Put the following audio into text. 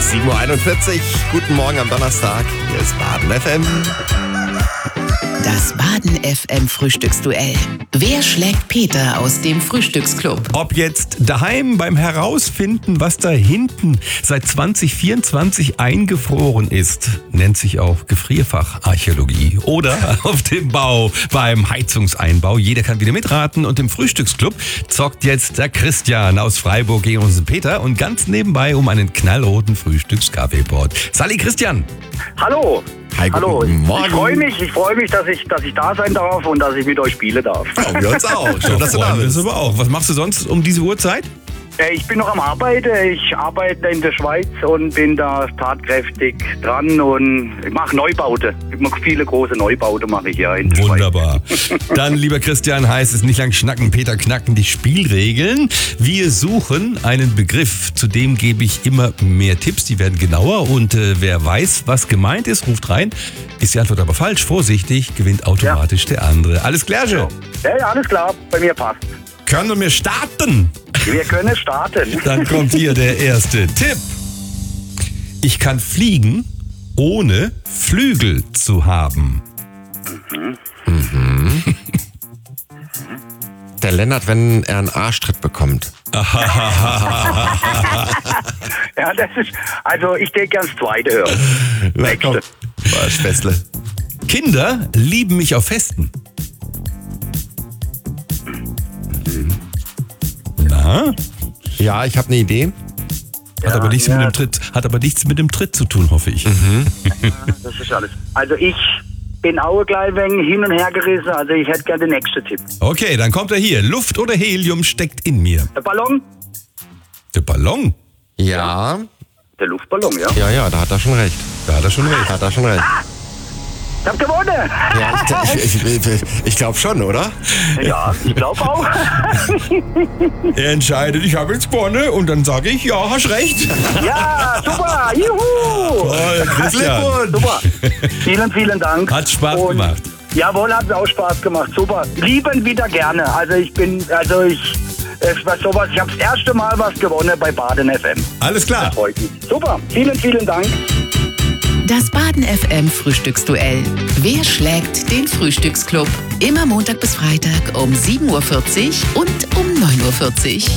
7.41 Uhr, guten Morgen am Donnerstag. Hier ist Baden FM. Das Baden FM Frühstücksduell. Wer schlägt Peter aus dem Frühstücksclub? Ob jetzt daheim beim Herausfinden, was da hinten seit 2024 eingefroren ist, nennt sich auch Gefrierfacharchäologie. Oder auf dem Bau beim Heizungseinbau. Jeder kann wieder mitraten. Und im Frühstücksclub zockt jetzt der Christian aus Freiburg gegen unseren Peter und ganz nebenbei um einen knallroten Frühstückskaffeepot. Sali Christian. Hallo. Hi, Hallo. guten Morgen. Ich freue mich, dass ich da sein darf und dass ich mit euch spielen darf. Ja, wir uns auch. Schön, dass du da Freuen wir uns bist. aber auch. Was machst du sonst um diese Uhrzeit? Ich bin noch am Arbeiten. Ich arbeite in der Schweiz und bin da tatkräftig dran und ich mache Neubauten. Ich mache viele große Neubauten mache ich hier in der Wunderbar. Dann, lieber Christian, heißt es nicht lang schnacken, Peter knacken die Spielregeln. Wir suchen einen Begriff, zu dem gebe ich immer mehr Tipps, die werden genauer und wer weiß, was gemeint ist, ruft rein. Ist die Antwort aber falsch, vorsichtig, gewinnt automatisch der andere. Alles klar, Schweiz. Ja, alles klar, bei mir passt. Können wir starten? Wir können starten. Dann kommt hier der erste Tipp. Ich kann fliegen, ohne Flügel zu haben. Der Lennart, wenn er einen Arschtritt bekommt. Ja, das ist, also ich denke ans Zweite hören. Na, komm. War Spätzle. Kinder lieben mich auf Festen. Na? Ja, ich habe eine Idee. Hat aber nichts mit dem Tritt zu tun, hoffe ich. Das ist alles. Also ich bin auch gleich wegen hin und her gerissen, also ich hätte gerne den nächsten Tipp. Okay, dann kommt er hier. Luft oder Helium steckt in mir. Der Ballon? Der Ballon? Ja, Der Luftballon, ja. ja, da hat er schon recht. Da hat er schon recht. Da hat er schon recht. Ich hab gewonnen! Ja, ich glaube schon, oder? Ja, ich glaube auch. Er entscheidet, ich habe jetzt gewonnen und dann sage ich, ja, hast recht. Ja, super! Juhu! Toll, Christian. Super! Vielen Dank. Hat Spaß Und gemacht. Jawohl, hat auch Spaß gemacht. Super. Lieben wieder gerne. Ich habe das erste Mal was gewonnen bei Baden FM. Alles klar. Freut mich. Super. Vielen Dank. Das Baden FM Frühstücksduell. Wer schlägt den Frühstücksclub? Immer Montag bis Freitag um 7.40 Uhr und um 9.40 Uhr.